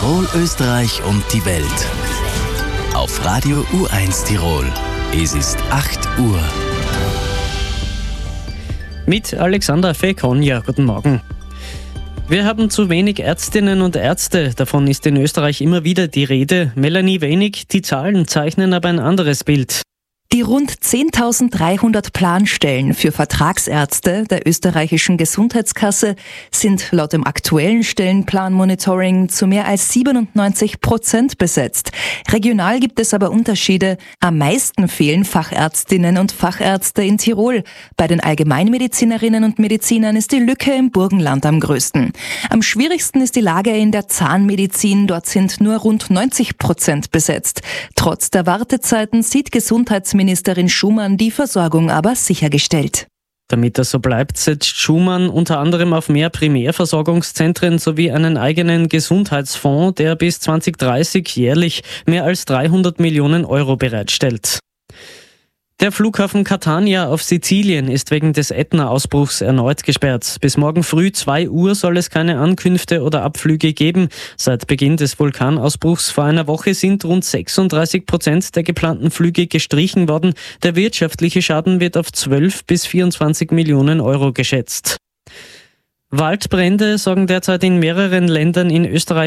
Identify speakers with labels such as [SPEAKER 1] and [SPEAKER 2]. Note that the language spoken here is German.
[SPEAKER 1] Tirol, Österreich und die Welt. Auf Radio U1 Tirol. Es ist 8 Uhr.
[SPEAKER 2] Mit Alexandra Fekonja. Guten Morgen. Wir haben zu wenig Ärztinnen und Ärzte. Davon ist in Österreich immer wieder die Rede. Melanie Wenig, die Zahlen zeichnen aber ein anderes Bild.
[SPEAKER 3] Die rund 10.300 Planstellen für Vertragsärzte der österreichischen Gesundheitskasse sind laut dem aktuellen Stellenplan-Monitoring zu mehr als 97% besetzt. Regional gibt es aber Unterschiede. Am meisten fehlen Fachärztinnen und Fachärzte in Tirol. Bei den Allgemeinmedizinerinnen und Medizinern ist die Lücke im Burgenland am größten. Am schwierigsten ist die Lage in der Zahnmedizin. Dort sind nur rund 90% besetzt. Trotz der Wartezeiten sieht Gesundheitsministerin Schumann die Versorgung aber sichergestellt.
[SPEAKER 2] Damit das so bleibt, setzt Schumann unter anderem auf mehr Primärversorgungszentren sowie einen eigenen Gesundheitsfonds, der bis 2030 jährlich mehr als 300 Millionen Euro bereitstellt. Der Flughafen Catania auf Sizilien ist wegen des Ätna-Ausbruchs erneut gesperrt. Bis morgen früh 2 Uhr soll es keine Ankünfte oder Abflüge geben. Seit Beginn des Vulkanausbruchs vor einer Woche sind rund 36% der geplanten Flüge gestrichen worden. Der wirtschaftliche Schaden wird auf 12 bis 24 Millionen Euro geschätzt. Waldbrände sorgen derzeit in mehreren Ländern in Österreich